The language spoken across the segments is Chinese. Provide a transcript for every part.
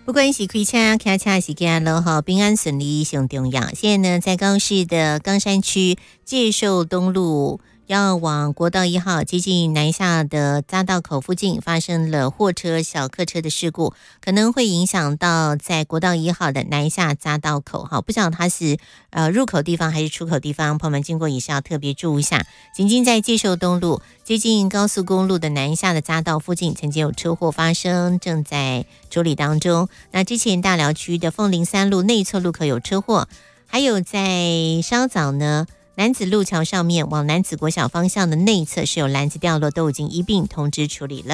不管是开车开车是家路好平安顺利上重要。现在呢，在高雄市的冈山区介寿东路要往国道1号接近南下的匝道口附近发生了货车小客车的事故，可能会影响到在国道1号的南下匝道口。好，不知道它是入口地方还是出口地方，朋友们经过也是要特别注意一下。仅仅在介寿东路接近高速公路的南下的匝道附近，曾经有车祸发生，正在处理当中。那之前大寮区的凤林3路内侧路口有车祸，还有在稍早呢。楠梓路桥上面往楠梓国小方向的内侧是有篮子掉落，都已经一并通知处理了。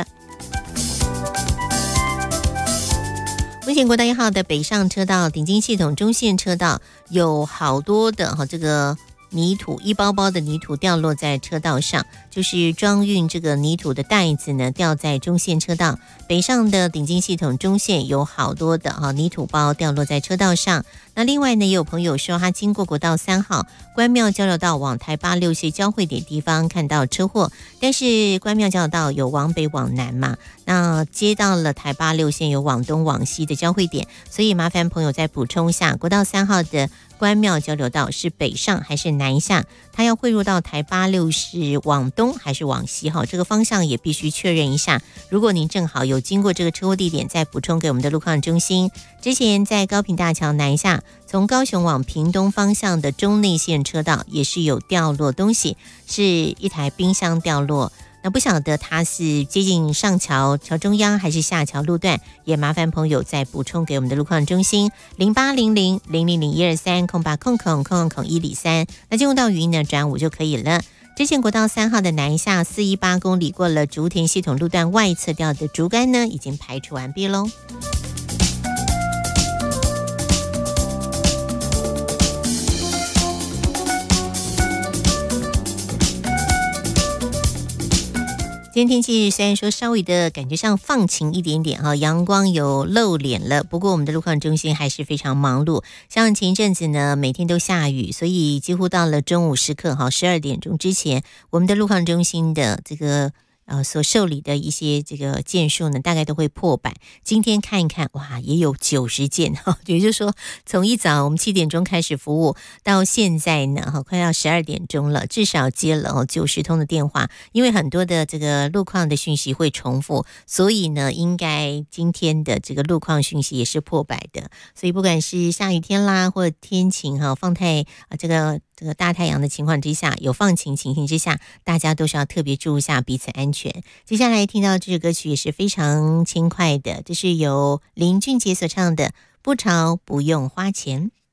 目前国道1号的北上车道顶金系统中线车道有好多的这个泥土，一包包的泥土掉落在车道上，就是装运这个泥土的袋子呢掉在中线车道。北上的顶金系统中线有好多的泥土包掉落在车道上。那另外呢，也有朋友说他经过国道3号关庙交流道往台8、6线交汇点地方看到车祸，但是关庙交流道有往北往南嘛，那接到了台8、6线有往东往西的交汇点，所以麻烦朋友再补充一下，国道3号的关庙交流道是北上还是南下？它要汇入到台8、6是往东还是往西？这个方向也必须确认一下。如果您正好有经过这个车祸地点，再补充给我们的路况中心。之前在高屏大桥南下，从高雄往屏东方向的中内线车道也是有掉落东西，是一台冰箱掉落。那不晓得它是接近上桥桥中央还是下桥路段，也麻烦朋友再补充给我们的路况中心0800000123空8空103。那进入到语音呢转5就可以了。之前国道3号的南下418公里过了竹田系统路段外侧掉的竹竿呢，已经排除完毕喽。今天天气虽然说稍微的感觉上放晴一点点阳光有露脸了，不过我们的路况中心还是非常忙碌。像前一阵子呢，每天都下雨，所以几乎到了中午时刻12点钟之前，我们的路况中心的这个所受理的一些这个件数呢，大概都会破百。今天看一看，哇，也有90件也就是说，从一早我们7点钟开始服务，到现在呢，快要12点钟了，至少接了90通的电话。因为很多的这个路况的讯息会重复，所以呢，应该今天的这个路况讯息也是破百的。所以不管是下雨天啦，或者天晴放太这个大太阳的情况之下，有放晴情形之下，大家都是要特别注意一下彼此安全。接下来听到这首歌曲也是非常轻快的，这是由林俊杰所唱的《不潮不用花钱》。